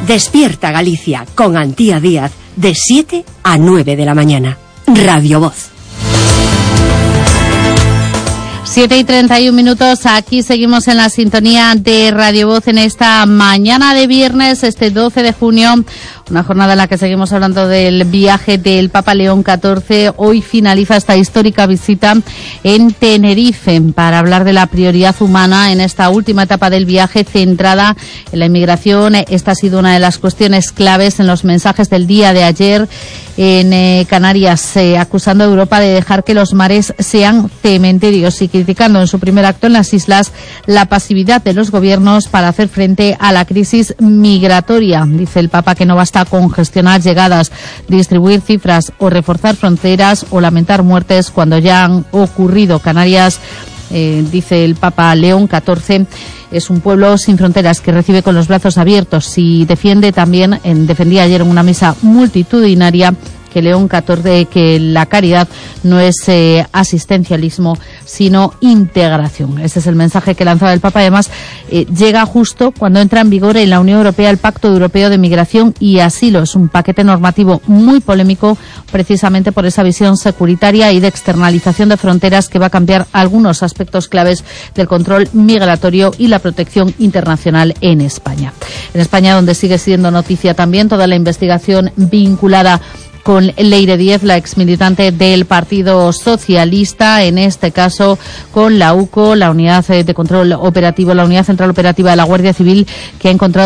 Despierta Galicia con Antía Díaz de 7 a 9 de la mañana. Radio Voz. 7:31, aquí seguimos en la sintonía de Radio Voz en esta mañana de viernes, este 12 de junio, una jornada en la que seguimos hablando del viaje del Papa León XIV. Hoy finaliza esta histórica visita en Tenerife para hablar de la prioridad humana en esta última etapa del viaje centrada en la inmigración. Esta ha sido una de las cuestiones claves en los mensajes del día de ayer en Canarias, acusando a Europa de dejar que los mares sean cementerios y criticando en su primer acto en las islas la pasividad de los gobiernos para hacer frente a la crisis migratoria. Dice el Papa que no basta con gestionar llegadas, distribuir cifras o reforzar fronteras o lamentar muertes cuando ya han ocurrido. Canarias, dice el Papa León XIV, es un pueblo sin fronteras que recibe con los brazos abiertos y defendía ayer en una misa multitudinaria que León XIV, que la caridad no es asistencialismo, sino integración. Ese es el mensaje que lanzaba el Papa. Además, llega justo cuando entra en vigor en la Unión Europea el Pacto Europeo de Migración y Asilo. Es un paquete normativo muy polémico, precisamente por esa visión securitaria y de externalización de fronteras que va a cambiar algunos aspectos claves del control migratorio y la protección internacional en España. En España, donde sigue siendo noticia también toda la investigación vinculada con Leire Díez, la exmilitante del Partido Socialista, en este caso con la UCO, la Unidad de Control Operativo, la Unidad Central Operativa de la Guardia Civil, que ha encontrado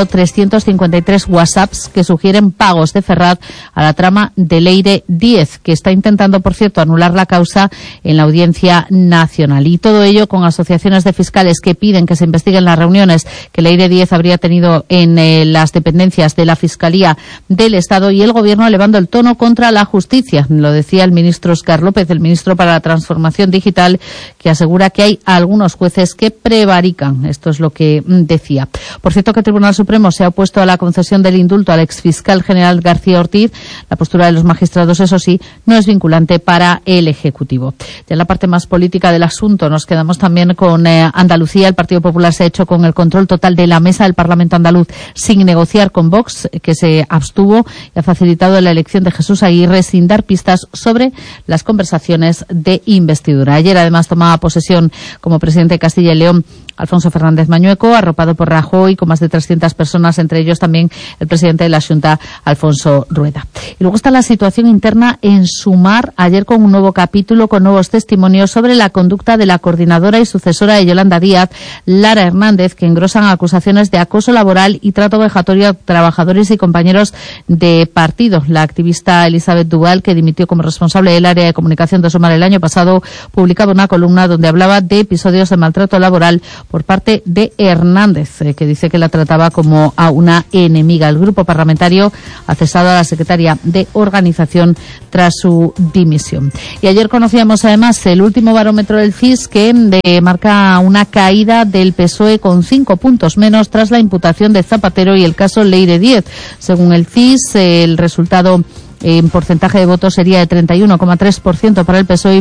353 WhatsApps que sugieren pagos de Ferraz a la trama de Leire Díez, que está intentando, por cierto, anular la causa en la Audiencia Nacional. Y todo ello con asociaciones de fiscales que piden que se investiguen las reuniones que Leire Díez habría tenido en las dependencias de la Fiscalía del Estado y el Gobierno elevando el tono contra la justicia. Lo decía el ministro Óscar López, el ministro para la Transformación Digital, que asegura que hay algunos jueces que prevarican. Esto es lo que decía. Por cierto, que el Tribunal Supremo se ha opuesto a la concesión del indulto al exfiscal general García Ortiz. La postura de los magistrados, eso sí, no es vinculante para el Ejecutivo. Ya en la parte más política del asunto nos quedamos también con Andalucía. El Partido Popular se ha hecho con el control total de la mesa del Parlamento andaluz sin negociar con Vox, que se abstuvo y ha facilitado la elección de Jesús Aguirre sin dar pistas sobre las conversaciones de investidura. Ayer además tomaba posesión como presidente de Castilla y León Alfonso Fernández Mañueco, arropado por Rajoy, con más de 300 personas, entre ellos también el presidente de la Xunta, Alfonso Rueda. Y luego está la situación interna en Sumar, ayer con un nuevo capítulo, con nuevos testimonios sobre la conducta de la coordinadora y sucesora de Yolanda Díaz, Lara Hernández, que engrosan acusaciones de acoso laboral y trato vejatorio a trabajadores y compañeros de partido. La activista Elizabeth Duval, que dimitió como responsable del área de comunicación de Sumar el año pasado, publicaba una columna donde hablaba de episodios de maltrato laboral por parte de Hernández, que dice que la trataba como a una enemiga. El grupo parlamentario ha cesado a la secretaria de organización tras su dimisión. Y ayer conocíamos además el último barómetro del CIS, que marca una caída del PSOE con 5 puntos menos tras la imputación de Zapatero y el caso Leire Díez. Según el CIS, el resultado en porcentaje de votos sería de 31,3% para el PSOE y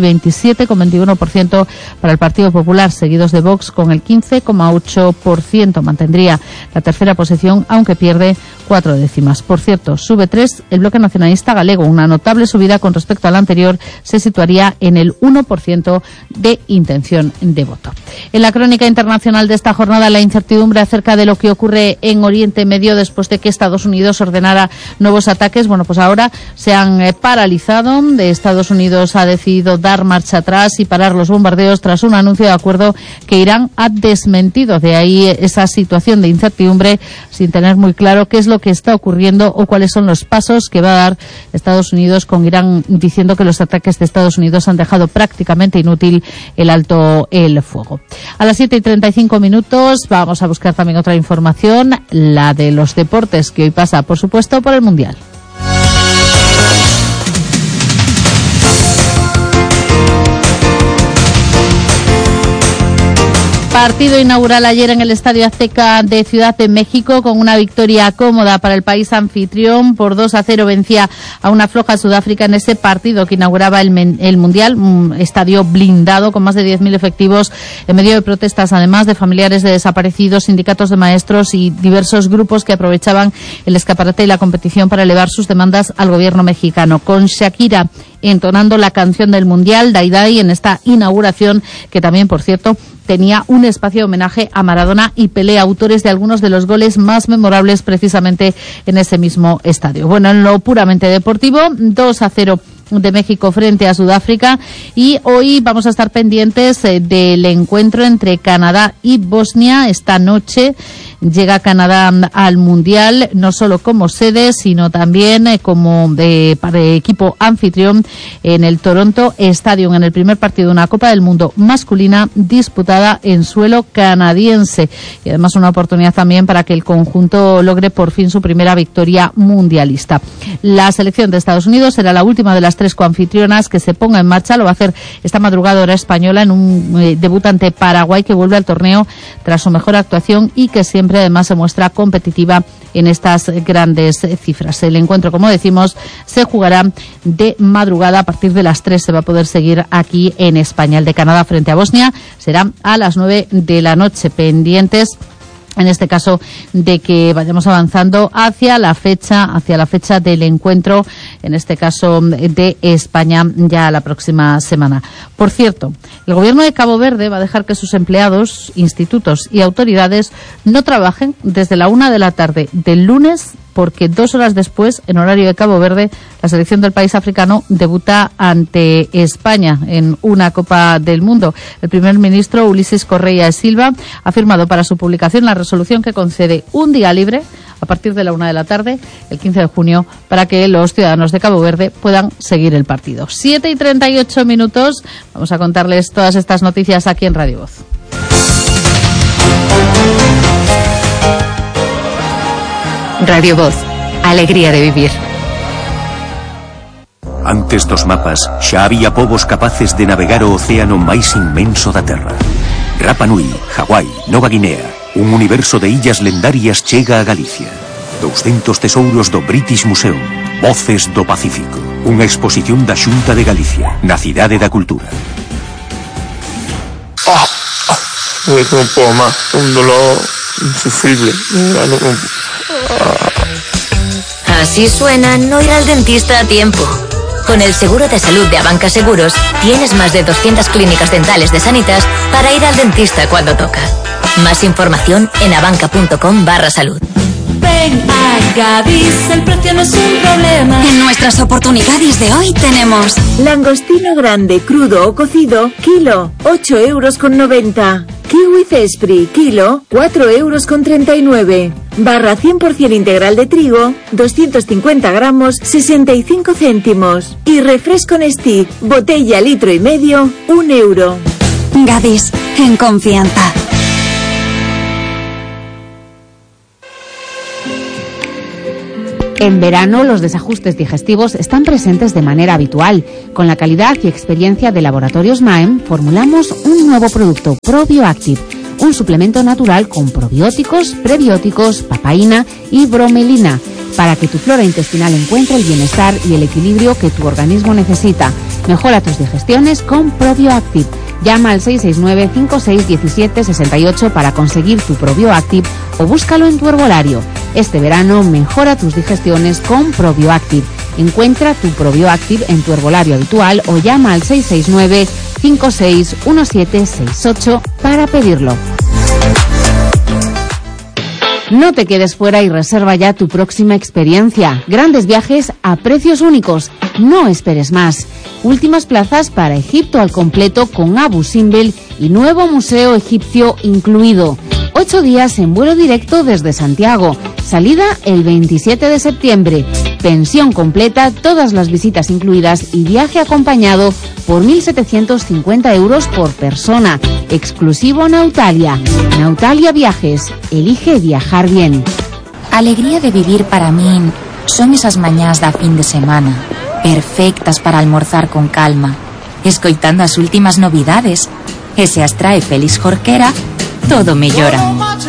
27,21% para el Partido Popular, seguidos de Vox con el 15,8%. Mantendría la tercera posición, aunque pierde 4 décimas. Por cierto, sube 3 el Bloque Nacionalista Galego, una notable subida con respecto al anterior, se situaría en el 1% de intención de voto. En la crónica internacional de esta jornada, la incertidumbre acerca de lo que ocurre en Oriente Medio después de que Estados Unidos ordenara nuevos ataques. Bueno, pues ahora se han paralizado. Estados Unidos ha decidido dar marcha atrás y parar los bombardeos tras un anuncio de acuerdo que Irán ha desmentido. De ahí esa situación de incertidumbre, sin tener muy claro qué es lo que está ocurriendo o cuáles son los pasos que va a dar Estados Unidos, con Irán diciendo que los ataques de Estados Unidos han dejado prácticamente inútil el alto el fuego. A las 7:35 vamos a buscar también otra información, la de los deportes, que hoy pasa, por supuesto, por el Mundial. Partido inaugural ayer en el Estadio Azteca de Ciudad de México con una victoria cómoda para el país anfitrión. Por 2-0 vencía a una floja Sudáfrica en ese partido que inauguraba el Mundial. Un estadio blindado con más de 10.000 efectivos en medio de protestas, además de familiares de desaparecidos, sindicatos de maestros y diversos grupos que aprovechaban el escaparate y la competición para elevar sus demandas al gobierno mexicano. Con Shakira entonando la canción del Mundial, Dai Dai, en esta inauguración, que también, por cierto, tenía un espacio de homenaje a Maradona y Pelé, autores de algunos de los goles más memorables precisamente en ese mismo estadio. Bueno, en lo puramente deportivo, 2-0 de México frente a Sudáfrica, y hoy vamos a estar pendientes del encuentro entre Canadá y Bosnia. Esta noche llega Canadá al Mundial, no solo como sede, sino también como para equipo anfitrión en el Toronto Stadium, en el primer partido de una Copa del Mundo masculina disputada en suelo canadiense, y además una oportunidad también para que el conjunto logre por fin su primera victoria mundialista. La selección de Estados Unidos será la última de las 3 coanfitrionas que se ponga en marcha. Lo va a hacer esta madrugada hora española en un debut ante Paraguay, que vuelve al torneo tras su mejor actuación y que siempre además se muestra competitiva en estas grandes cifras. El encuentro, como decimos, se jugará de madrugada. A partir de las 3 se va a poder seguir aquí en España. El de Canadá frente a Bosnia será a las 9 de la noche. Pendientes, en este caso, de que vayamos avanzando hacia la fecha del encuentro, en este caso de España, ya la próxima semana. Por cierto, el gobierno de Cabo Verde va a dejar que sus empleados, institutos y autoridades no trabajen desde la 1 de la tarde del lunes, porque 2 horas después, en horario de Cabo Verde, la selección del país africano debuta ante España en una Copa del Mundo. El primer ministro Ulises Correia Silva ha firmado para su publicación la resolución que concede un día libre a partir de la 1 de la tarde, el 15 de junio, para que los ciudadanos de Cabo Verde puedan seguir el partido. 7:38. Vamos a contarles todas estas noticias aquí en Radio Voz. Radio Voz, alegría de vivir. Antes dos mapas, xa había povos capaces de navegar o océano máis inmenso da Terra. Rapa Nui, Hawái, Nova Guinea, un universo de illas lendarias chega a Galicia. 200 tesouros do British Museum, Voces do Pacífico. Unha exposición da Xunta de Galicia, na Cidade da Cultura. No puedo más, un dolor insufrible. Así suena no ir al dentista a tiempo. Con el seguro de salud de Abanca Seguros, tienes más de 200 clínicas dentales de Sanitas para ir al dentista cuando toca. Más información en abanca.com/salud. Ven a Gadis, el precio no es un problema. En nuestras oportunidades de hoy tenemos langostino grande, crudo o cocido, kilo, 8,90 €. Kiwi Cespri, kilo, 4,39 €. Barra 100% integral de trigo, 250 gramos, 65 céntimos. Y refresco Nestea, botella 1,5 litros, 1 €. Gadis, en confianza. En verano, los desajustes digestivos están presentes de manera habitual. Con la calidad y experiencia de Laboratorios Maem, formulamos un nuevo producto, ProbioActive, un suplemento natural con probióticos, prebióticos, papaína y bromelina, para que tu flora intestinal encuentre el bienestar y el equilibrio que tu organismo necesita. Mejora tus digestiones con ProbioActive. Llama al 669-5617-68 para conseguir tu ProbioActive o búscalo en tu herbolario. Este verano mejora tus digestiones con ProbioActive. Encuentra tu ProbioActive en tu herbolario habitual o llama al 669-561768 para pedirlo. No te quedes fuera y reserva ya tu próxima experiencia. Grandes viajes a precios únicos. No esperes más. Últimas plazas para Egipto al completo con Abu Simbel y nuevo museo egipcio incluido. 8 días en vuelo directo desde Santiago. Salida el 27 de septiembre. Pensión completa, todas las visitas incluidas y viaje acompañado por 1.750 € por persona. Exclusivo Nautalia. Nautalia Viajes. Elige viajar bien. Alegría de vivir para min son esas mañás da fin de semana, perfectas para almorzar con calma, escoitando as últimas novidades, e se as trae Félix Jorquera, todo mellora.